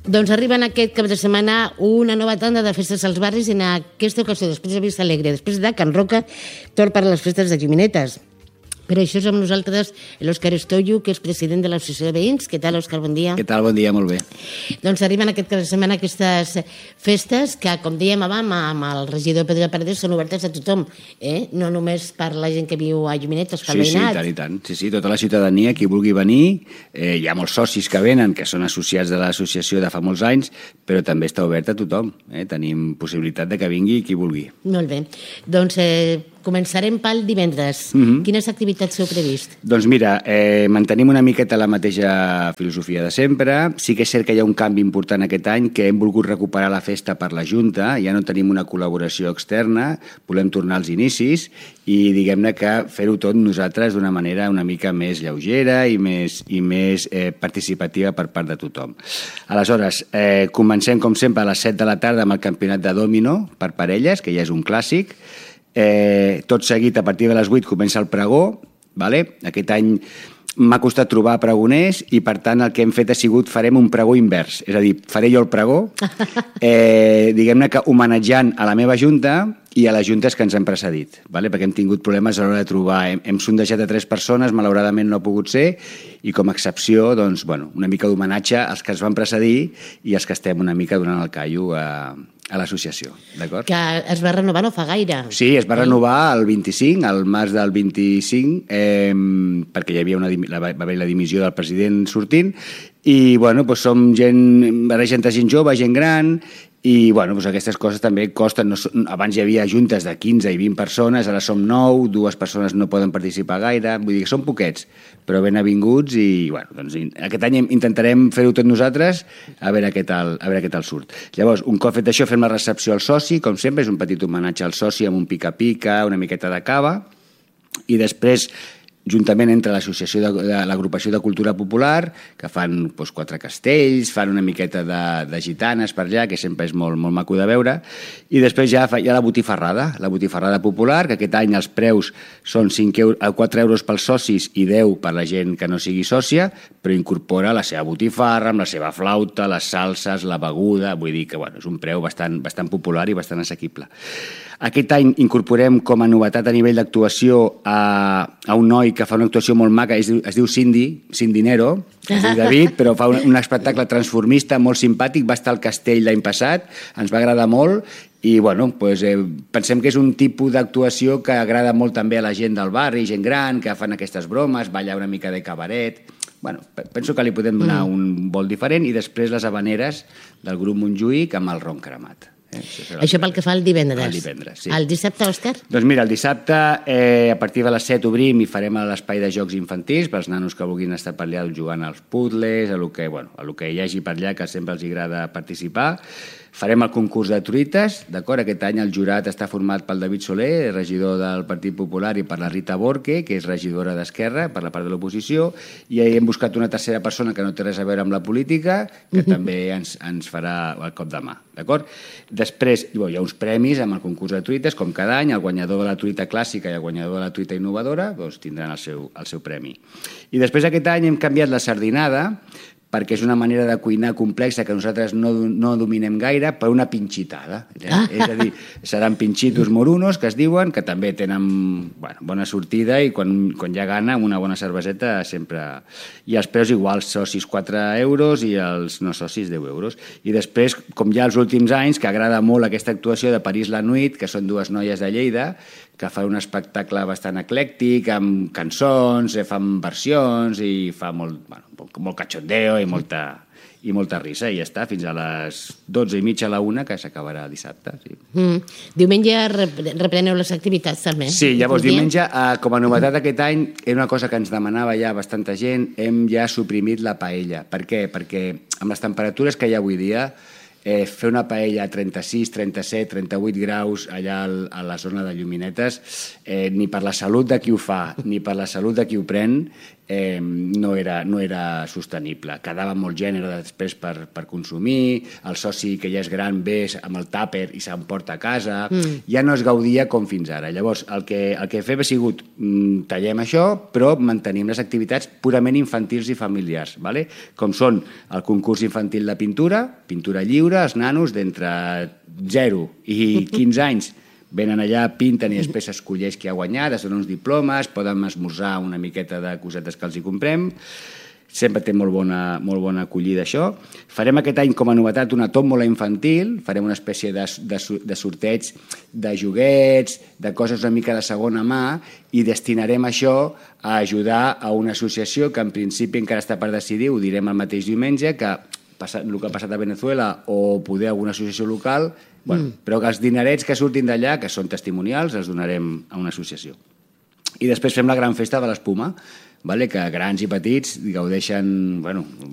Doncs arriba en aquest cap de setmana una nova tanda de festes als barris i en aquesta ocasió, després de Vista Alegre, després de Can Roca, torn per a les festes de Llumínetes. Per això és amb nosaltres l'Òscar Estoyo, que és president de l'Associació de Veïns. Què tal, Òscar? Bon dia. Què tal? Bon dia, molt bé. Doncs arriben aquest cap de setmana aquestes festes que, com dèiem abans, amb el regidor Pedro Paredes, són obertes a tothom, no només per la gent que viu a Llumínetes, pel veïnat. Sí, i tant. Sí, tota la ciutadania, qui vulgui venir. Hi ha molts socis que venen, que són associats de l'associació de fa molts anys, però també està oberta a tothom. Tenim possibilitat de que vingui qui vulgui. Molt bé. Doncs començarem pel divendres. Quines activitats heu previst? Doncs mira, mantenim una miqueta la mateixa filosofia de sempre. Sí que és cert que hi ha un canvi important aquest any, que hem volgut recuperar la festa per la Junta. Ja no tenim una col·laboració externa, volem tornar als inicis i diguem-ne que fer-ho tot nosaltres d'una manera una mica més lleugera i més participativa per part de tothom. Aleshores, comencem com sempre a les 7 de la tarda amb el campionat de dòmino per parelles, que ja és un clàssic. Tot seguit, a partir de les 8 comença el pregó. Aquest any m'ha costat trobar pregoners i, per tant, el que hem fet ha sigut farem un pregó invers. És a dir, faré jo el pregó, diguem-ne que homenatjant a la meva junta i a les juntes que ens han precedit, perquè hem tingut problemes a l'hora de trobar. Hem sondejat a 3 persones, malauradament no ha pogut ser, i com a excepció, doncs, una mica d'homenatge als que ens van precedir i als que estem una mica donant el callo a l'associació, d'acord? Que es va renovar no fa gaire. Sí, es va renovar el 25, al març del 25, perquè hi havia va haver la dimissió del president sortint, i som gent jove, gent gran, i aquestes coses també costen. Abans hi havia juntes de 15 i 20 persones, ara som 9, 2 persones no poden participar gaire, vull dir que són poquets, però ben avinguts, i aquest any intentarem fer-ho tot nosaltres, a veure què tal surt. Llavors, un cop fet això, fem la recepció al soci, com sempre, és un petit homenatge al soci amb un pica-pica, una miqueta de cava, i després juntament entre l'associació de l'agrupació de cultura popular, que fan 4 castells, fan una miqueta de gitanes per allà, que sempre és molt maco de veure, i després hi ha la botifarrada popular, que aquest any els preus són 4 euros pels socis i 10 per la gent que no sigui sòcia, però incorpora la seva botifarra, amb la seva flauta, les salses, la beguda, vull dir que és un preu bastant popular i bastant assequible. Aquest any incorporem com a novetat a nivell d'actuació a un noi que fa una actuació molt maca, es diu Cindy Nero, es diu David, però fa un espectacle transformista molt simpàtic, va estar al castell l'any passat, ens va agradar molt, i pensem que és un tipus d'actuació que agrada molt també a la gent del barri, gent gran, que fan aquestes bromes, ballar una mica de cabaret. Penso que li podem donar un vol diferent, i després les habaneres del grup Montjuïc amb el ron cremat. Això pel que fa al divendres. El divendres, sí. El dissabte, Òscar? Doncs mira, el dissabte a partir de les 7 obrim i farem a l'espai de jocs infantils pels nanos que vulguin estar per allà jugant als puzzles, a lo que hi hagi per allà, que sempre els agrada participar. Farem el concurs de truites, d'acord? Aquest any el jurat està format pel David Soler, regidor del Partit Popular, i per la Rita Borque, que és regidora d'Esquerra, per la part de l'oposició, i hem buscat una tercera persona que no té res a veure amb la política, que també ens farà el cop de mà, d'acord? Després hi ha uns premis amb el concurs de truites, com cada any, el guanyador de la truita clàssica i el guanyador de la truita innovadora tindran el seu premi. I després aquest any hem canviat la sardinada, perquè és una manera de cuinar complexa que nosaltres no dominem gaire, per una pinxitada. És a dir, seran pinxitos morunos, que es diuen, que també tenen bona sortida, i quan hi ha gana, una bona cerveseta sempre... I els preus iguals, socis 4 euros i els no socis 10 euros. I després, com ja els últims anys, que agrada molt aquesta actuació de París la Nuit, que són 2 noies de Lleida, que fa un espectacle bastant eclèctic, amb cançons, fan versions, i fa molt cachondeo i molta risa, i ja està, fins a les 12:30 a la 1, que s'acabarà dissabte. Sí. Diumenge repreneu les activitats, també? Sí, llavors diumenge, com a novetat aquest any, era una cosa que ens demanava ja bastanta gent, hem ja suprimit la paella. Per què? Perquè amb les temperatures que hi ha avui dia, fer una paella a 36, 37, 38 graus allà a la zona de Lluminetes, ni per la salut de qui ho fa, ni per la salut de qui ho pren, no era sostenible. Quedava molt gènere després per consumir, el soci que ja és gran ve amb el tàper i s'emporta a casa, ja no es gaudia com fins ara. Llavors, el que fem ha sigut tallem això, però mantenim les activitats purament infantils i familiars, ¿vale? Com són el concurs infantil de pintura lliure, els nanos d'entre 0 i 15 anys venen allà, pinten i després s'escolleix qui ha guanyat, es donen uns diplomes, poden esmorzar una miqueta de cosetes que els hi comprem. Sempre té molt bona acollida això. Farem aquest any com a novetat una tòmbola infantil, farem una espècie de sorteig de joguets, de coses una mica de segona mà, i destinarem això a ajudar a una associació que en principi encara està per decidir, ho direm el mateix diumenge, que el que ha passat a Venezuela o poder alguna associació local, però que els dinerets que surtin d'allà, que són testimonials, els donarem a una associació. I després fem la gran festa de l'espuma, que grans i petits gaudeixen